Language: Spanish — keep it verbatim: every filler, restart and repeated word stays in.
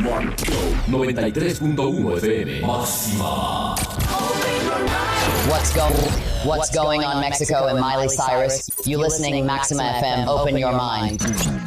noventa y tres punto uno F M. Máxima. What's going What's going on Mexico and Miley Cyrus? You listening Maxima F M. Open your mind.